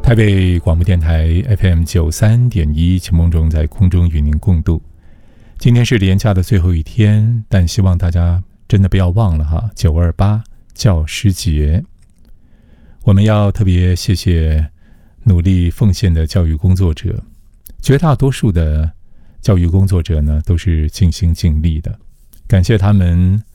台北广播电台 FM93.1，秦梦中在空中与您共度。今天是连假的最后一天，但希望大家真的不要忘了哈，928教师节。我们要特别谢谢努力奉献的教育工作者，绝大多数的教育工作者呢都是尽心尽力的，感谢他们